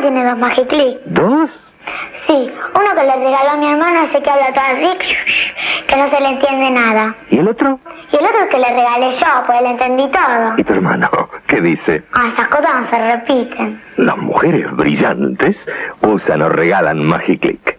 tiene 2 Magiclick. ¿2? Sí, uno que le regaló a mi hermano, ese que habla todo así, que no se le entiende nada. ¿Y el otro? Y el otro que le regalé yo, pues le entendí todo. ¿Y tu hermano qué dice? Ah, esas cosas no se repiten. Las mujeres brillantes usan o regalan Magiclick.